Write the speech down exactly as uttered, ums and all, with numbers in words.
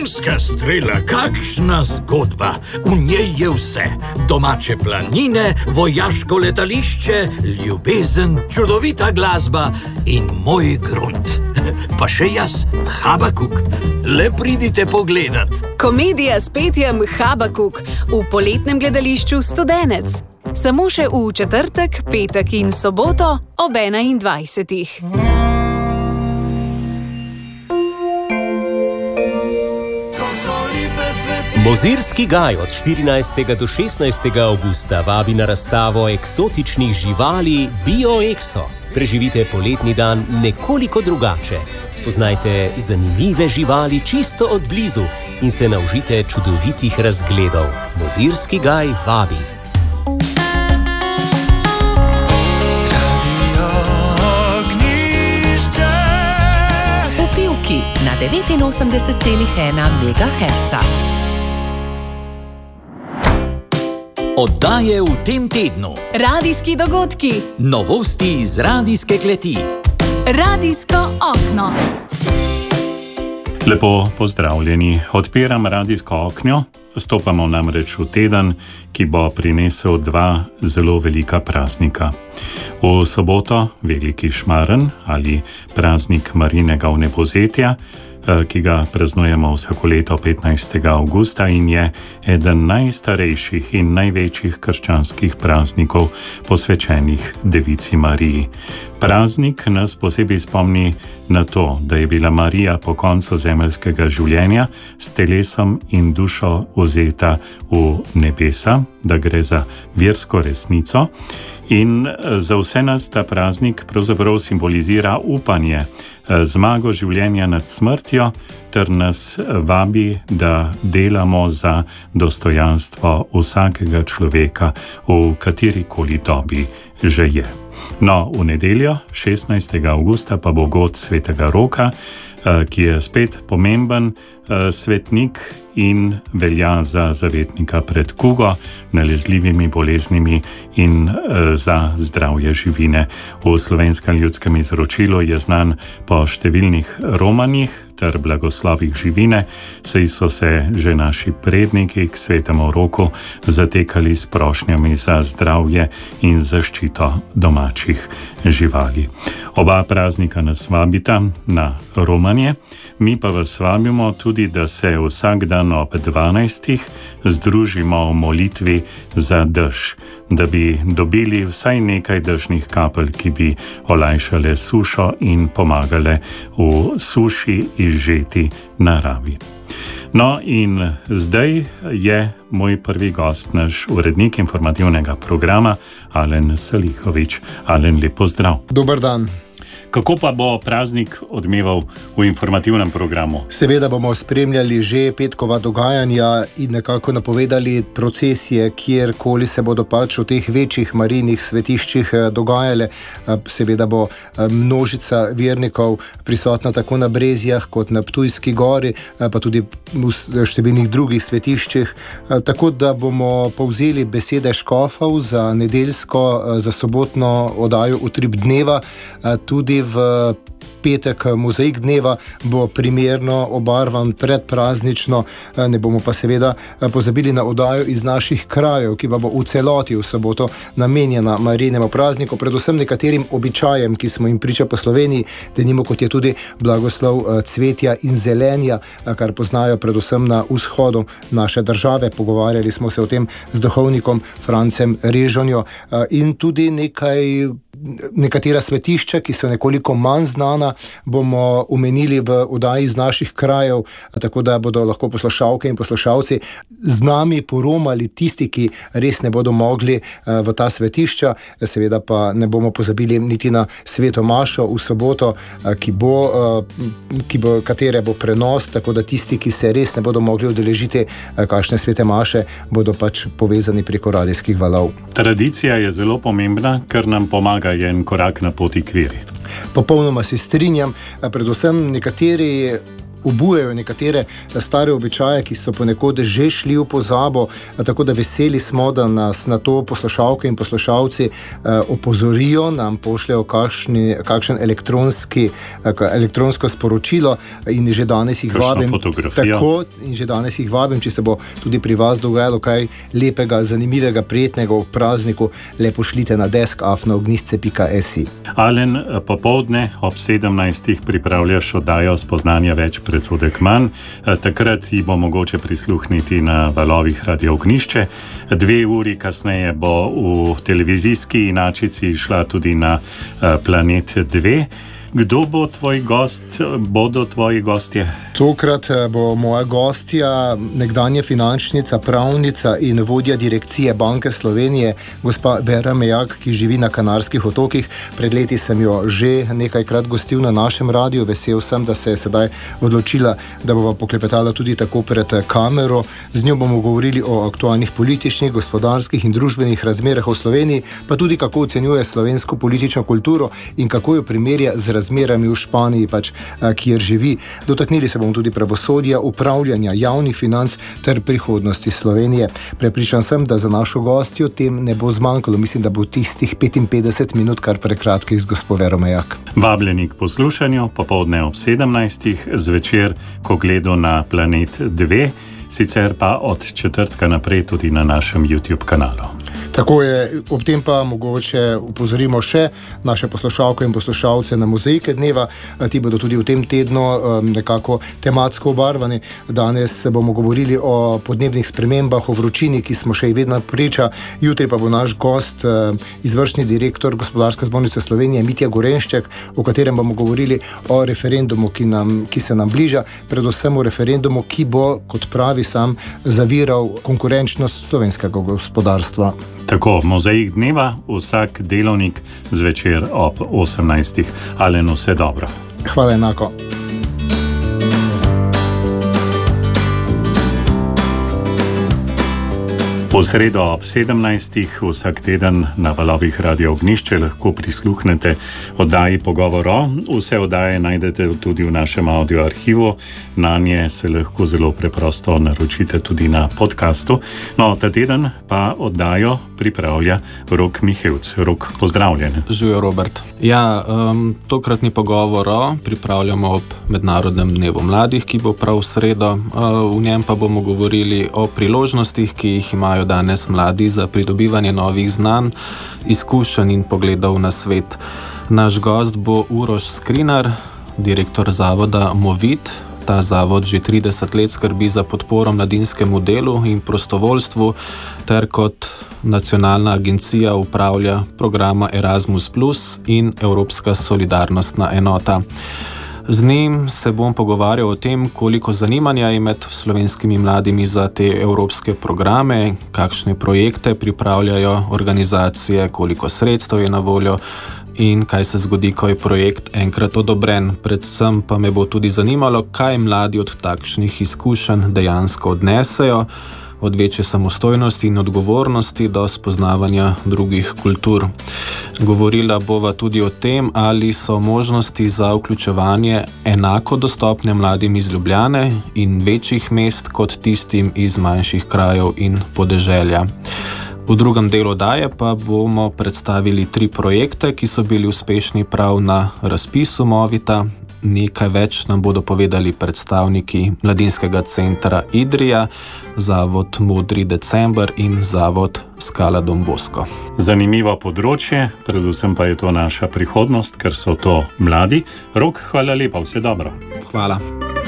Tonska strela, kakšna zgodba. V njej je vse. Domače planine, vojaško letališče, ljubezen, čudovita glasba in moj grunt. Pa še jaz, Habakuk. Le pridite pogledat. Komedija s petjem Habakuk v poletnem gledališču Studenec. Samo še v četrtek, petek in soboto ob enaindvajsetih. Mozirski gaj od štirinajstega do šestnajstega avgusta vabi na razstavo eksotičnih živali BioExo. Preživite poletni dan nekoliko drugače. Spoznajte zanimive živali čisto od blizu in se naužite čudovitih razgledov. Mozirski gaj vabi. Upivki na devetinosemdeset celih ena megaherca. Oddaje v tem tednu. Radijski dogodki. Novosti iz radijske kleti. Radijsko okno. Lepo pozdravljeni. Odpiram radijsko okno. Stopamo namreč v teden, ki bo prinesel dva zelo velika praznika. V soboto veliki šmaren ali praznik Marijinega vnebovzetja, ki ga praznujemo vsako leto petnajstega avgusta in je eden najstarejših in največjih krščanskih praznikov posvečenih Devici Mariji. Praznik nas posebej spomni na to, da je bila Marija po koncu zemeljskega življenja s telesom in dušo vzeta v nebesa, da gre za versko resnico. In za vse nas ta praznik pravzaprav simbolizira upanje, zmago življenja nad smrtjo, ter nas vabi, da delamo za dostojanstvo vsakega človeka v katerikoli dobi že je. No, v nedeljo, šestnajstega avgusta, pa bo god svetega Roka, ki je spet pomemben svetnik in velja za zavetnika pred kugo, nalezljivimi boleznimi in za zdravje živine. V slovenskem ljudskem izročilu je znan po številnih romanjih ter blagoslovih živine, saj so se že naši predniki k svetemu Roku zatekali s prošnjami za zdravje in zaščito domačih živali. Oba praznika nas vabita na romanje, mi pa vas vabimo tudi, da se vsak dan ob dvanajstih združimo v molitvi za dež, da bi dobili vsaj nekaj dežnih kapelj, ki bi olajšale sušo in pomagale v suši izžeti naravi. No in zdaj je moj prvi gost, naš urednik informativnega programa, Alen Salihović. Alen, lep pozdrav. Dober dan. Kako pa bo praznik odmeval v informativnem programu? Seveda bomo spremljali že petkova dogajanja in nekako napovedali procesije, kjerkoli se bodo pač v teh večjih Marijinih svetiščih dogajale. Seveda bo množica vernikov prisotna tako na Brezjah kot na Ptujski gori, pa tudi v številnih drugih svetiščih. Tako da bomo povzeli besede škofov za nedeljsko, za sobotno oddajo Utrip dneva, tudi v petek mozaik dneva bo primerno obarvan predpraznično, ne bomo pa seveda pozabili na oddajo iz naših krajev, ki pa bo v celoti v soboto namenjena Marijinemu prazniku, predvsem nekaterim običajem, ki smo jim priča po Sloveniji, denimo kot je tudi blagoslov cvetja in zelenja, kar poznajo predvsem na vzhodu naše države. Pogovarjali smo se o tem z duhovnikom Francem Režonjo in tudi nekaj Nekatera svetišča, ki so nekoliko manj znana, bomo omenili v oddaji iz naših krajev, tako da bodo lahko poslušalke in poslušalci z nami poromali tisti, ki res ne bodo mogli v ta svetišča. Seveda pa ne bomo pozabili niti na sveto mašo v soboto, ki bo, ki bo, katere bo prenos, tako da tisti, ki se res ne bodo mogli udeležiti kakšne svete maše, bodo pač povezani preko radijskih valov. Tradicija je zelo pomembna, ker nam pomaga je en korak na poti k veri. Popolnoma se strinjam, predvsem nekateri obujajo nekatere stare običaje, ki so ponekod že šli v pozabo, tako da veseli smo, da nas na to poslušalke in poslušalci opozorijo, nam pošljajo kakšni, kakšen elektronski, elektronsko sporočilo in že danes jih vabim. Tako, in že danes jih vabim, če se bo tudi pri vas dogajalo kaj lepega, zanimivega, prijetnega v prazniku, lepo šlite na desk afna ognistce pika si. Alen, popoldne ob sedemnajstih pripravljaš oddajo Spoznanja več, predsodek manj. Takrat ji bo mogoče prisluhniti na valovih Radio Ognjišče. Dve uri kasneje bo v televizijski inačici šla tudi na Planet dve. Kdo bo tvoj gost, bodo tvoji gostje? Tokrat bo moja gostja nekdanja finančnica, pravnica in vodja direkcije Banke Slovenije, gospa Vera Mejak, ki živi na Kanarskih otokih. Pred leti sem jo že nekajkrat gostil na našem radiju. Vesel sem, da se je sedaj odločila, da bova poklepetala tudi tako pred kamero. Z njo bomo govorili o aktualnih političnih, gospodarskih in družbenih razmerah v Sloveniji, pa tudi kako ocenjuje slovensko politično kulturo in kako jo primerja z razmerami v Španiji, pač, kjer živi. Dotaknili se bomo tudi pravosodja, upravljanja javnih financ ter prihodnosti Slovenije. Prepričan sem, da za našo gostjo tem ne bo zmanjkalo. Mislim, da bo tistih petinpetdeset minut kar prekratkih z gospo Vero Mejak. Vabljeni k poslušanju popoldne ob sedemnajstih, zvečer, ko gledo na Planet dve, sicer pa od četrtka naprej tudi na našem YouTube kanalu. Tako je, ob tem pa mogoče upozorimo še naše poslušalke in poslušalce na mozaike dneva. Ti bodo tudi v tem tednu nekako tematsko obarvani. Danes bomo govorili o podnebnih spremembah, o vročini, ki smo še vedno priča. Jutri pa bo naš gost, izvršni direktor Gospodarske zbornice Slovenije, Mitja Gorenšček, o katerem bomo govorili o referendumu, ki, nam, ki se nam bliža, predvsem o referendumu, ki bo, kot pravi sam, zaviral konkurenčnost slovenskega gospodarstva. Tako, mozaik dneva, vsak delovnik zvečer ob osemnajstih. Alen, vse dobro. Hvala enako. V sredo ob sedemnajstih vsak teden na valovih Radio Ognjišče lahko prisluhnete oddaji Pogovoro. Vse oddaje najdete tudi v našem audio arhivu. Na nje se lahko zelo preprosto naročite tudi na podcastu. No, ta teden pa oddajo pripravlja Rok Mihevc. Rok, pozdravljen. Živijo, Robert. Ja, um, tokratni Pogovoro pripravljamo ob Mednarodnem dnevu mladih, ki bo prav v sredo. Uh, v njem pa bomo govorili o priložnostih, ki jih imajo danes mladi za pridobivanje novih znanj, izkušenj in pogledov na svet. Naš gost bo Uroš Skrinar, direktor zavoda Movit. Ta zavod že trideset let skrbi za podporo mladinskemu delu in prostovoljstvu ter kot nacionalna agencija upravlja programa Erasmus plus in Evropska solidarnostna enota. Z njim se bom pogovarjal o tem, koliko zanimanja je med slovenskimi mladimi za te evropske programe, kakšne projekte pripravljajo organizacije, koliko sredstev je na voljo in kaj se zgodi, ko je projekt enkrat odobren. Predvsem pa me bo tudi zanimalo, kaj mladi od takšnih izkušenj dejansko odnesejo, od večje samostojnosti in odgovornosti do spoznavanja drugih kultur. Govorila bova tudi o tem, ali so možnosti za vključevanje enako dostopne mladim iz Ljubljane in večjih mest kot tistim iz manjših krajev in podeželja. V drugem delu oddaje pa bomo predstavili tri projekte, ki so bili uspešni prav na razpisu Movita. Nekaj več nam bodo povedali predstavniki Mladinskega centra Idrija, zavod Modri december in zavod Skala Don Bosco. Zanimivo področje, predvsem pa je to naša prihodnost, ker so to mladi. Rok, hvala lepa, vse dobro. Hvala.